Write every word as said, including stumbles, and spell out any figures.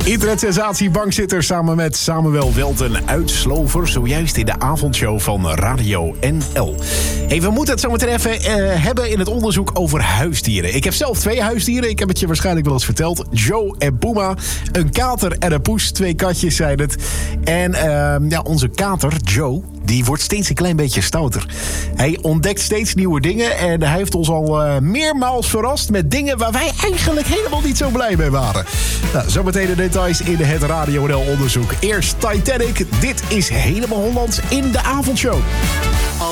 Internetsensatie bankzitter samen met Samuel Welten uit Slover. Zojuist in de avondshow van Radio N L. Hey, we moeten het zo meteen even uh, hebben in het onderzoek over huisdieren. Ik heb zelf twee huisdieren. Ik heb het je waarschijnlijk wel eens verteld. Joe en Puma. Een kater en een poes. Twee katjes zijn het. En uh, ja, onze kater, Joe, die wordt steeds een klein beetje stouter. Hij ontdekt steeds nieuwe dingen en hij heeft ons al uh, meermaals verrast met dingen waar wij eigenlijk helemaal niet zo blij mee waren. Nou, zometeen de details in het Radio N L onderzoek. Eerst Titanic. Dit is Helemaal Hollands in de avondshow.